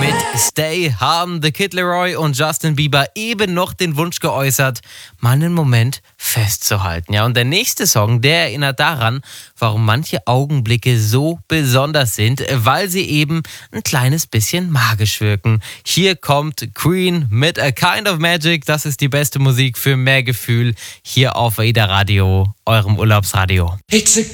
Mit Stay haben The Kid Laroi und Justin Bieber eben noch den Wunsch geäußert, mal einen Moment festzuhalten. Ja, und der nächste Song, der erinnert daran, warum manche Augenblicke so besonders sind, weil sie eben ein kleines bisschen magisch wirken. Hier kommt Queen mit A Kind of Magic. Das ist die beste Musik für mehr Gefühl hier auf AIDA Radio, eurem Urlaubsradio. It's a